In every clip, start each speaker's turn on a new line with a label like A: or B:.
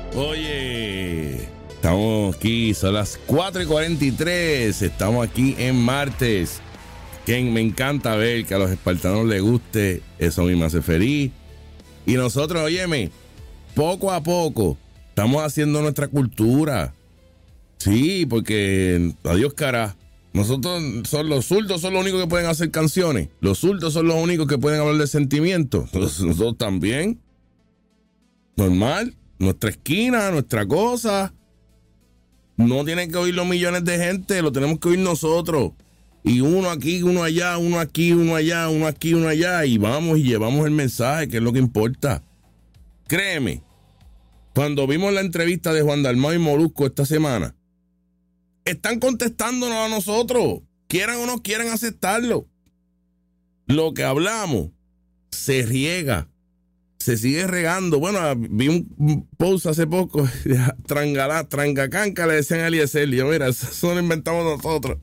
A: Oye, estamos aquí, son las 4:43, estamos aquí en martes. Que me encanta ver que a los espartanos les guste, eso a mí me hace feliz. Y nosotros, óyeme, poco a poco estamos haciendo nuestra cultura. Sí, porque, adiós cara, nosotros, los zurdos son los únicos que pueden hacer canciones. Los zurdos son los únicos que pueden hablar de sentimientos. Nosotros también. Normal. Nuestra esquina, nuestra cosa. No tienen que oír los millones de gente, lo tenemos que oír nosotros. Y uno aquí, uno allá, uno aquí, uno allá, uno aquí, uno allá. Y vamos y llevamos el mensaje, que es lo que importa. Créeme, cuando vimos la entrevista de Juan Dalmau y Molusco esta semana, están contestándonos a nosotros. Quieran o no quieran aceptarlo. Lo que hablamos se riega. Se sigue regando. Bueno, vi un post hace poco, trangacanca, le decían a Eliezer. Y yo, mira, eso lo inventamos nosotros.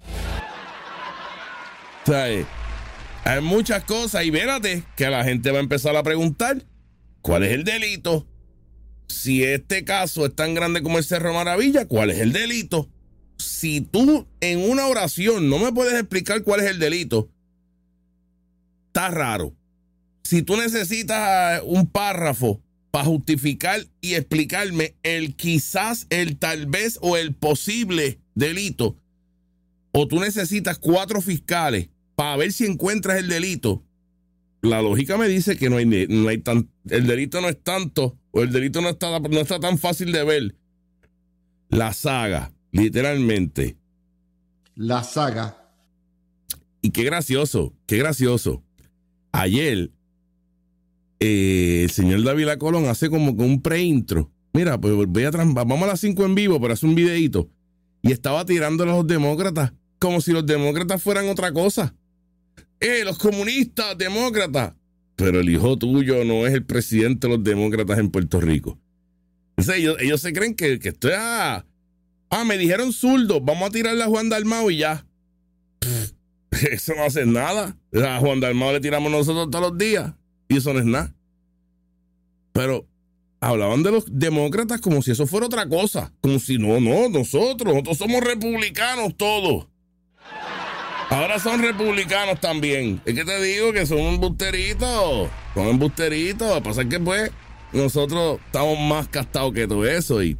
A: O sea, hay muchas cosas. Y vérate que la gente va a empezar a preguntar, ¿cuál es el delito? Si este caso es tan grande como el Cerro Maravilla, ¿cuál es el delito? Si tú en una oración no me puedes explicar cuál es el delito, está raro. Si tú necesitas un párrafo para justificar y explicarme el quizás, el tal vez o el posible delito, o tú necesitas 4 fiscales para ver si encuentras el delito, la lógica me dice que el delito no es tanto, o el delito no está tan fácil de ver. La saga, literalmente.
B: La saga.
A: Y qué gracioso. Ayer, el señor Dávila Colón hace como que un pre-intro. Mira, pues vamos a las 5 en vivo para hacer un videíto. Y estaba tirando a los demócratas como si los demócratas fueran otra cosa. Los comunistas, demócratas. Pero el hijo tuyo no es el presidente de los demócratas en Puerto Rico. Entonces ellos se creen que esto es... me dijeron zurdo, vamos a tirarle a Juan Dalmau y ya. Eso no hace nada. A Juan Dalmau le tiramos nosotros todos los días. Y eso no es nada. Pero hablaban de los demócratas como si eso fuera otra cosa. Como si nosotros somos republicanos todos. Ahora son republicanos también. Es que te digo que son embusteritos. Son embusteritos. Lo que pasa es que pues nosotros estamos más castados que todo eso. Y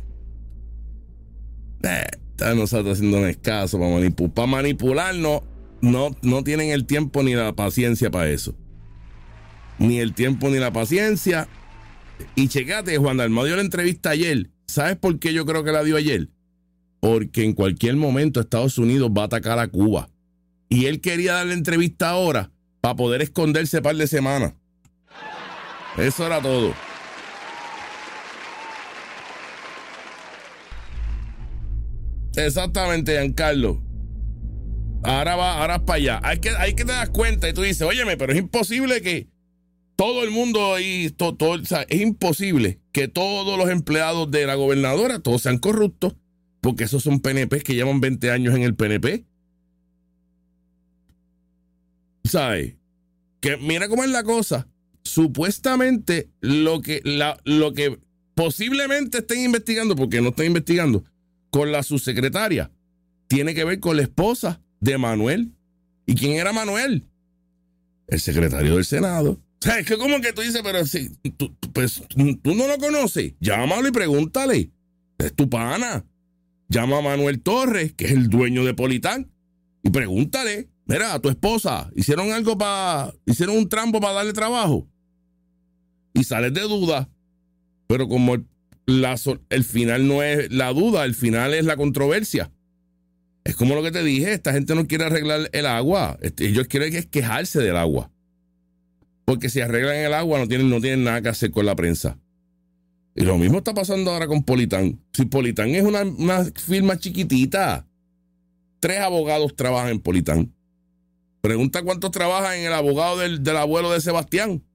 A: nosotros haciendo un escaso para manipularnos. No tienen el tiempo ni la paciencia para eso. Ni el tiempo ni la paciencia. Y checate, Juan Dalmau dio la entrevista ayer. ¿Sabes por qué yo creo que la dio ayer? Porque en cualquier momento Estados Unidos va a atacar a Cuba. Y él quería dar la entrevista ahora para poder esconderse un par de semanas. Eso era todo. Exactamente, Giancarlo. Ahora es para allá. Hay que te das cuenta y tú dices, óyeme, pero es imposible que todo el mundo ahí, o sea, es imposible que todos los empleados de la gobernadora, todos sean corruptos, porque esos son PNP que llevan 20 años en el PNP. ¿Sabes? Que mira cómo es la cosa. Supuestamente lo que posiblemente estén investigando, porque no están investigando, con la subsecretaria, tiene que ver con la esposa de Manuel. ¿Y quién era Manuel? El secretario del Senado. O sea, es que como que tú dices, pero si tú no lo conoces, llámalo y pregúntale. Es tu pana. Llama a Manuel Torres, que es el dueño de Politán, y pregúntale. Mira, a tu esposa, hicieron un trampo para darle trabajo. Y sales de duda. Pero como el final no es la duda, el final es la controversia. Es como lo que te dije, esta gente no quiere arreglar el agua. Ellos quieren quejarse del agua. Porque si arreglan el agua no tienen nada que hacer con la prensa. Y lo mismo está pasando ahora con Politán. Si Politán es una firma chiquitita, 3 abogados trabajan en Politán. Pregunta cuántos trabajan en el abogado del abuelo de Sebastián.